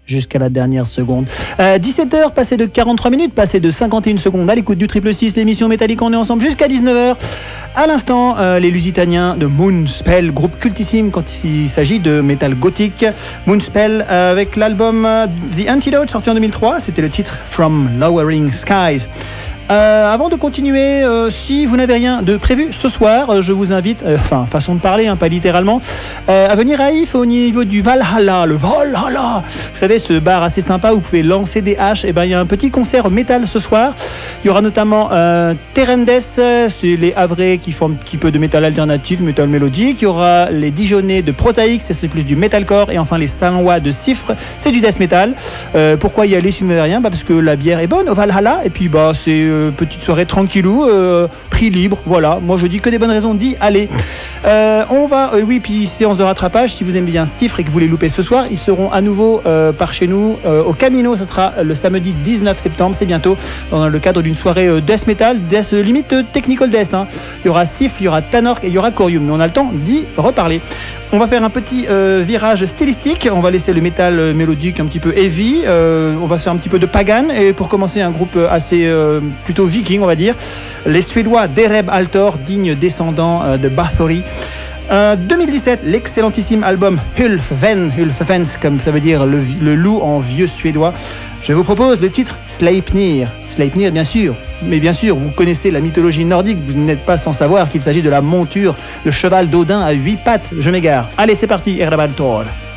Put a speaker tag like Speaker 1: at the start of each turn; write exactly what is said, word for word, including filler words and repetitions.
Speaker 1: jusqu'à la dernière seconde. Euh, dix-sept heures, passé de quarante-trois minutes, passé de cinquante et une secondes à l'écoute du Triple six, l'émission métallique, on est ensemble jusqu'à dix-neuf heures. À l'instant, euh, les Lusitaniens de Moonspell, groupe cultissime quand il s'agit de métal gothique. Moonspell euh, avec l'album euh, The Antidote sorti en deux mille trois, c'était le titre From Lowering Skies. Euh, avant de continuer, euh, si vous n'avez rien de prévu ce soir, euh, je vous invite, euh, enfin façon de parler, hein, pas littéralement, euh, à venir à If au niveau du Valhalla, le Valhalla. Vous savez, ce bar assez sympa où vous pouvez lancer des haches. Et ben il y a un petit concert métal ce soir. Il y aura notamment euh, Terendes, c'est les Havrais qui font un petit peu de métal alternatif, métal mélodique. Il y aura les Dijonais de Prosaïque, c'est plus du metalcore. Et enfin les Saint-Lois de Cifre, c'est du death metal. Euh, pourquoi y aller si vous n'avez rien? Bah, parce que la bière est bonne au Valhalla. Et puis bah c'est euh, petite soirée tranquillou, euh, prix libre, voilà, moi je dis que des bonnes raisons d'y aller. Euh, on va, euh, oui, puis séance de rattrapage, si vous aimez bien Cifre et que vous les loupez ce soir, ils seront à nouveau euh, par chez nous euh, au Camino, ça sera le samedi dix-neuf septembre, c'est bientôt, dans le cadre d'une soirée euh, death metal, death euh, limite euh, technical death, hein. Il y aura Cifre, il y aura Tanork et il y aura Corium, mais on a le temps d'y reparler. On va faire un petit euh, virage stylistique, on va laisser le métal euh, mélodique un petit peu heavy, euh, on va faire un petit peu de pagan, et pour commencer un groupe assez euh, plutôt viking on va dire, les Suédois d'Ereb Altor, dignes descendants euh, de Bathory. Euh, deux mille dix-sept, l'excellentissime album Ulfven, Ulfvens comme ça veut dire le, le loup en vieux suédois. Je vous propose le titre Sleipnir. Sleipnir bien sûr, mais bien sûr vous connaissez la mythologie nordique, vous n'êtes pas sans savoir qu'il s'agit de la monture, le cheval d'Odin à huit pattes, je m'égare. Allez c'est parti, Ereb Altor.